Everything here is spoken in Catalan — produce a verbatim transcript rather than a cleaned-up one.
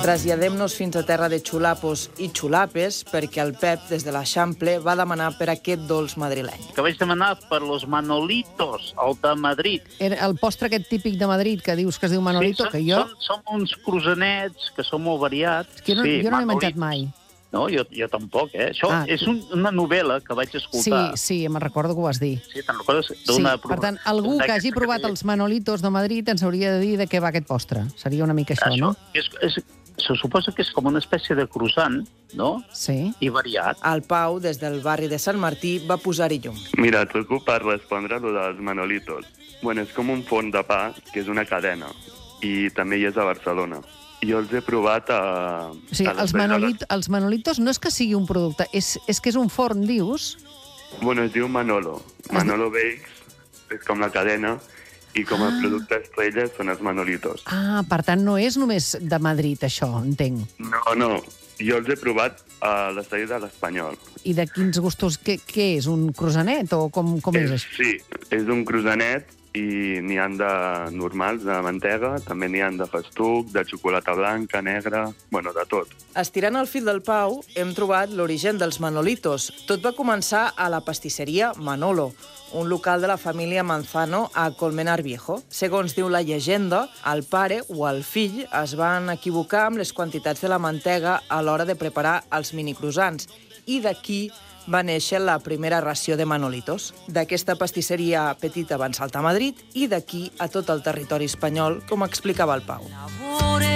Traslladem-nos fins a terra de xulapos i xulapes perquè el Pep, des de l'Eixample, va demanar per aquest dolç madrileny. Que vaig demanar per los manolitos, el de Madrid. Era el postre aquest típic de Madrid que dius que es diu manolito, sí, que jo... Són, són uns croissants que són molt variats. Que jo no, sí, jo no n'he menjat mai. No, jo, jo tampoc, eh? Això ah, és un, una novel·la que vaig escoltar. Sí, sí, me'n recordo que ho vas dir. Sí, te'n recordes? Sí, per tant, algú que hagi provat els manolitos de Madrid ens hauria de dir de què va aquest postre. Seria una mica això, això no? És, és, se suposa que és com una espècie de croissant, no? Sí. I variat. El Pau, des del barri de Sant Martí, va posar-hi llum. Mira, truco per respondre lo dels manolitos. Bueno, és com un forn de pa, que és una cadena, i també hi és a Barcelona. Jo els he provat a... O sigui, a els, manolit, els manolitos no és que sigui un producte, és, és que és un forn, dius? Bueno, es diu Manolo. Manolo Bakes, és com la cadena, i com a Ah. producte estrella són els manolitos. Ah, per tant, no és només de Madrid, això, entenc. No, no, jo els he provat a la sèrie de l'Espanyol. I de quins gustos? Què, què és, un croissanet o com, com és això? Sí, és un croissanet i n'hi han de normals, de mantega, també n'hi han de festuc, de xocolata blanca, negra, bueno, de tot. Estirant el fil del Pau, hem trobat l'origen dels manolitos. Tot va començar a la pastisseria Manolo, un local de la família Manzano a Colmenar Viejo. Segons diu la llegenda, el pare o el fill es van equivocar amb les quantitats de la mantega a l'hora de preparar els minicroissants, i d'aquí va néixer la primera ració de manolitos. D'aquesta pastisseria petita van saltar a Madrid i d'aquí a tot el territori espanyol, com explicava el Pau.